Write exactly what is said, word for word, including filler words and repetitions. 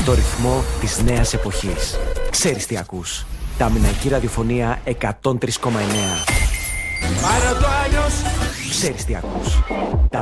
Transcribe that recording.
στο ρυθμό της νέας εποχής. Ξέρεις τι ακούς. Ταμηναϊκή ραδιοφωνία εκατόν τρία κόμμα εννέα. Ξέρεις τι ακούς.